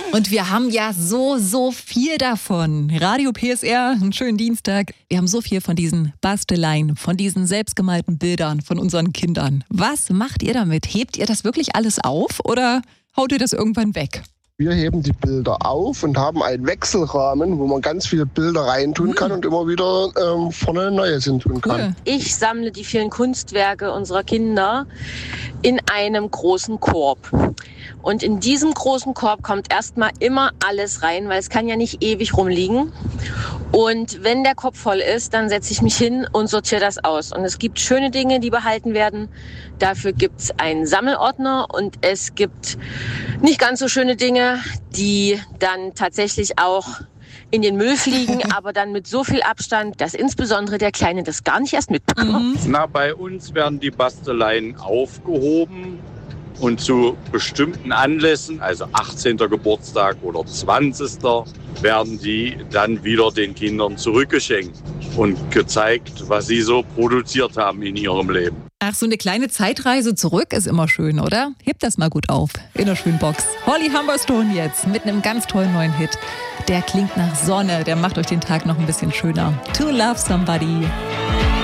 Und wir haben ja so viel davon. Radio PSR, einen schönen Dienstag. Wir haben so viel von diesen Basteleien, von diesen selbstgemalten Bildern von unseren Kindern. Was macht ihr damit? Hebt ihr das wirklich alles auf oder haut ihr das irgendwann weg? Wir heben die Bilder auf und haben einen Wechselrahmen, wo man ganz viele Bilder reintun kann und immer wieder vorne Neues hin tun kann. Cool. Ich sammle die vielen Kunstwerke unserer Kinder in einem großen Korb. Und in diesem großen Korb kommt erstmal immer alles rein, weil es kann ja nicht ewig rumliegen. Und wenn der Korb voll ist, dann setze ich mich hin und sortiere das aus. Und es gibt schöne Dinge, die behalten werden. Dafür gibt es einen Sammelordner und es gibt nicht ganz so schöne Dinge, die dann tatsächlich auch in den Müll fliegen, aber dann mit so viel Abstand, dass insbesondere der Kleine das gar nicht erst mitbekommt. Na, bei uns werden die Basteleien aufgehoben und zu bestimmten Anlässen, also 18. Geburtstag oder 20. werden die dann wieder den Kindern zurückgeschenkt und gezeigt, was sie so produziert haben in ihrem Leben. Ach, so eine kleine Zeitreise zurück ist immer schön, oder? Hebt das mal gut auf in der schönen Box. Holly Humberstone jetzt mit einem ganz tollen neuen Hit. Der klingt nach Sonne, der macht euch den Tag noch ein bisschen schöner. To Love Somebody.